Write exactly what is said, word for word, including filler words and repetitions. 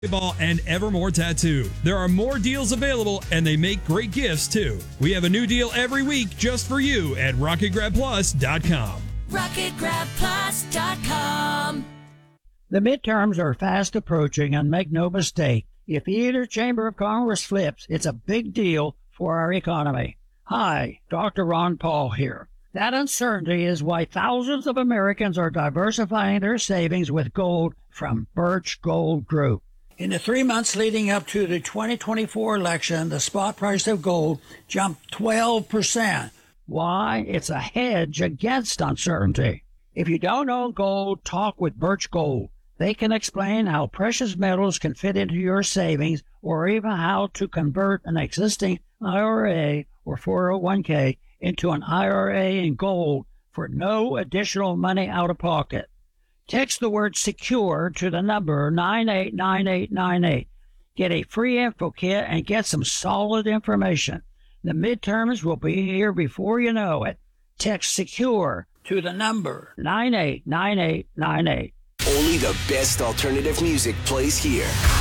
Ball and Evermore Tattoo. There are more deals available, and they make great gifts too. We have a new deal every week just for you at rocket grab plus dot com. rocket grab plus dot com. The midterms are fast approaching, and make no mistake, if either chamber of Congress flips, it's a big deal for our economy. Hi, Doctor Ron Paul here. That uncertainty is why thousands of Americans are diversifying their savings with gold from Birch Gold Group. In the three months leading up to the twenty twenty-four election, the spot price of gold jumped twelve percent. Why? It's a hedge against uncertainty. If you don't own gold, talk with Birch Gold. They can explain how precious metals can fit into your savings, or even how to convert an existing I R A or four oh one k into an I R A in gold for no additional money out of pocket. Text the word SECURE to the number nine eight nine eight nine eight. Get a free info kit and get some solid information. The midterms will be here before you know it. Text SECURE to the number nine eight nine eight nine eight. Only the best alternative music plays here.